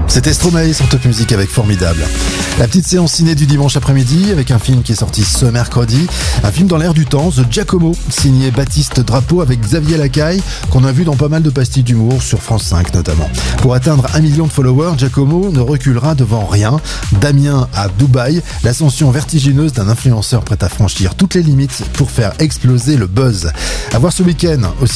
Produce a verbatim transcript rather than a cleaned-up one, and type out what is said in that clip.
C'était Stromae sur Top Music avec Formidable. La petite séance ciné du dimanche après-midi avec un film qui est sorti ce mercredi. Un film dans l'air du temps, The Giacomo, signé Baptiste Drapeau avec Xavier Lacaille, qu'on a vu dans pas mal de pastilles d'humour sur France cinq notamment. Pour atteindre un million de followers, Giacomo ne reculera devant rien. Damien à Dubaï, l'ascension vertigineuse d'un influenceur prêt à franchir toutes les limites pour faire exploser le buzz. À voir ce week-end aussi.